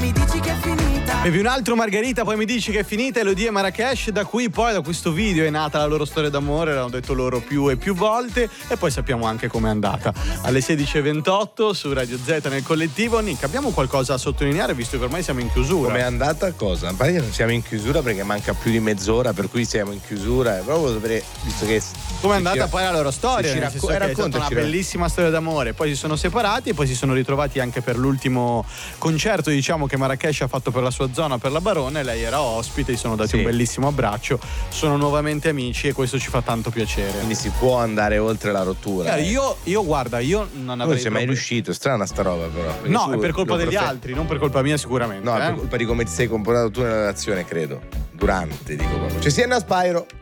mi dici che è finita. Bevi un altro margarita, poi mi dici che è finita. Elodie e Marrakesh, da cui poi da questo video è nata la loro storia d'amore, l'hanno detto loro più e più volte, e poi sappiamo anche com'è andata. Alle 16:28 su Radio Z nel collettivo. Nick, abbiamo qualcosa a sottolineare visto che ormai siamo in chiusura? Com'è andata cosa? A parte che non siamo in chiusura perché manca più di mezz'ora, per cui siamo in chiusura. Proprio visto che com'è andata poi la loro storia? Nel senso che è stata una bellissima storia d'amore, poi si sono separati e poi si sono ritrovati anche per l'ultimo concerto, diciamo, che Marrakesh ha fatto per la sua zona, per la Barone. Lei era ospite, si sono dati un bellissimo abbraccio, sono nuovamente amici e questo ci fa tanto piacere. Quindi si può andare oltre la rottura. Io guarda, io non avrei. Non sei mai riuscito, strana sta roba però. No, è per colpa degli altri, non per colpa mia sicuramente. No, è per colpa di come ti sei comportato tu nella relazione, credo. Durante, dico proprio. Ci sia Spyro.